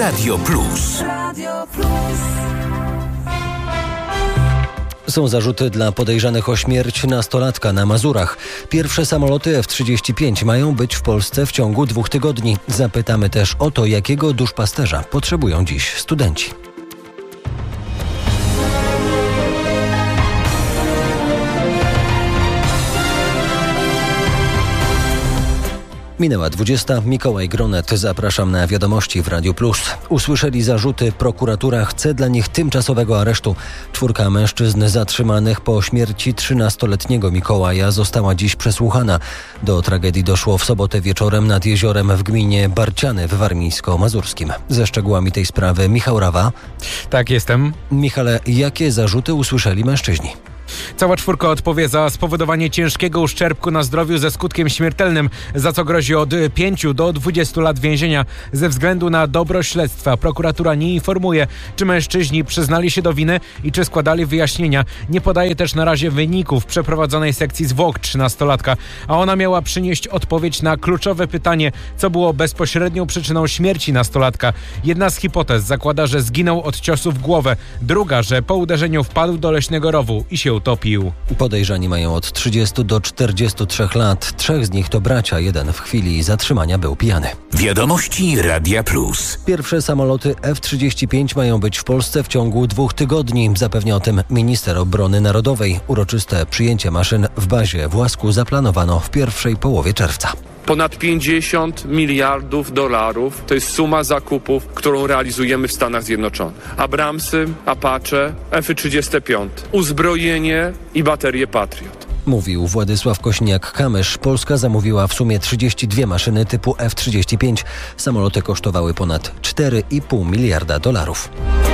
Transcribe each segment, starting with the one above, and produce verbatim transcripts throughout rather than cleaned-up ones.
Radio Plus. Są zarzuty dla podejrzanych o śmierć nastolatka na Mazurach. Pierwsze samoloty F trzydzieści pięć mają być w Polsce w ciągu dwóch tygodni. Zapytamy też o to, jakiego duszpasterza potrzebują dziś studenci. Minęła dwudziesta. Mikołaj Gronet. Zapraszam na wiadomości w Radiu Plus. Usłyszeli zarzuty. Prokuratura chce dla nich tymczasowego aresztu. Czwórka mężczyzn zatrzymanych po śmierci trzynastoletniego Mikołaja została dziś przesłuchana. Do tragedii doszło w sobotę wieczorem nad jeziorem w gminie Barciany w Warmińsko-Mazurskim. Ze szczegółami tej sprawy Michał Rawa. Tak, jestem. Michale, jakie zarzuty usłyszeli mężczyźni? Cała czwórka odpowie za spowodowanie ciężkiego uszczerbku na zdrowiu ze skutkiem śmiertelnym, za co grozi od pięciu do dwudziestu lat więzienia. Ze względu na dobro śledztwa prokuratura nie informuje, czy mężczyźni przyznali się do winy i czy składali wyjaśnienia. Nie podaje też na razie wyników przeprowadzonej sekcji zwłok trzynastolatka, a ona miała przynieść odpowiedź na kluczowe pytanie, co było bezpośrednią przyczyną śmierci nastolatka. Jedna z hipotez zakłada, że zginął od ciosu w głowę, druga, że po uderzeniu wpadł do leśnego rowu i się utopił. Podejrzani mają od trzydziestu do czterdziestu trzech lat. Trzech z nich to bracia, jeden w chwili zatrzymania był pijany. Wiadomości Radia Plus. Pierwsze samoloty F trzydzieści pięć mają być w Polsce w ciągu dwóch tygodni. Zapewnia o tym minister obrony narodowej. Uroczyste przyjęcie maszyn w bazie w Łasku zaplanowano w pierwszej połowie czerwca. Ponad pięćdziesiąt miliardów dolarów to jest suma zakupów, którą realizujemy w Stanach Zjednoczonych. Abramsy, Apache, F trzydzieści pięć, uzbrojenie i baterie Patriot. Mówił Władysław Kośniak-Kamysz. Polska zamówiła w sumie trzydzieści dwie maszyny typu F trzydzieści pięć. Samoloty kosztowały ponad cztery i pół miliarda dolarów.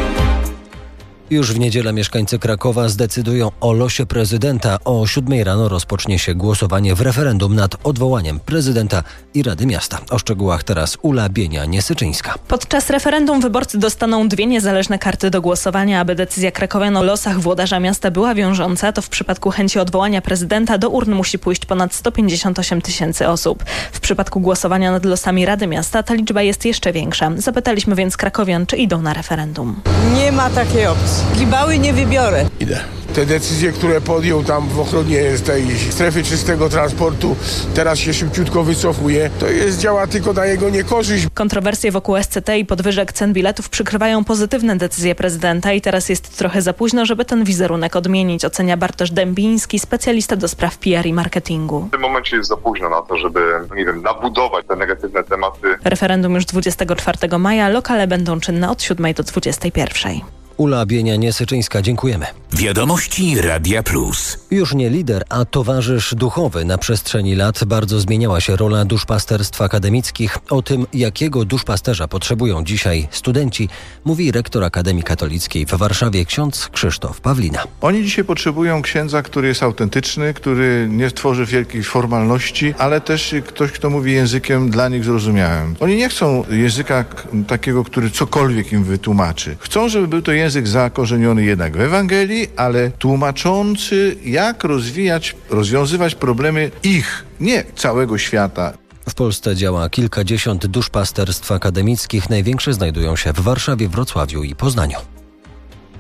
Już w niedzielę mieszkańcy Krakowa zdecydują o losie prezydenta. O siódmej rano rozpocznie się głosowanie w referendum nad odwołaniem prezydenta i Rady Miasta. O szczegółach teraz Ula Bienia-Niesyczyńska. Podczas referendum wyborcy dostaną dwie niezależne karty do głosowania. Aby decyzja krakowian o losach włodarza miasta była wiążąca, to w przypadku chęci odwołania prezydenta do urn musi pójść ponad sto pięćdziesiąt osiem tysięcy osób. W przypadku głosowania nad losami Rady Miasta ta liczba jest jeszcze większa. Zapytaliśmy więc krakowian, czy idą na referendum. Nie ma takiej opcji. Gibały nie wybiorę. Idę. Te decyzje, które podjął tam w ochronie tej strefy czystego transportu, teraz się szybciutko wycofuje, to jest działa tylko na jego niekorzyść. Kontrowersje wokół S C T i podwyżek cen biletów przykrywają pozytywne decyzje prezydenta i teraz jest trochę za późno, żeby ten wizerunek odmienić, ocenia Bartosz Dębiński, specjalista do spraw P R i marketingu. W tym momencie jest za późno na to, żeby, nie wiem, nabudować te negatywne tematy. Referendum już dwudziestego czwartego maja, lokale będą czynne od siódmej do dwudziestej pierwszej. Ula Bienia-Niesyczyńska, dziękujemy. Wiadomości Radia Plus. Już nie lider, a towarzysz duchowy. Na przestrzeni lat bardzo zmieniała się rola duszpasterstw akademickich. O tym, jakiego duszpasterza potrzebują dzisiaj studenci, mówi rektor Akademii Katolickiej w Warszawie ksiądz Krzysztof Pawlina. Oni dzisiaj potrzebują księdza, który jest autentyczny, który nie tworzy wielkich formalności, ale też ktoś, kto mówi językiem dla nich zrozumiałym. Oni nie chcą języka takiego, który cokolwiek im wytłumaczy. Chcą, żeby był to język Język zakorzeniony jednak w Ewangelii, ale tłumaczący, jak rozwijać, rozwiązywać problemy ich, nie całego świata. W Polsce działa kilkadziesiąt duszpasterstw akademickich. Największe znajdują się w Warszawie, Wrocławiu i Poznaniu.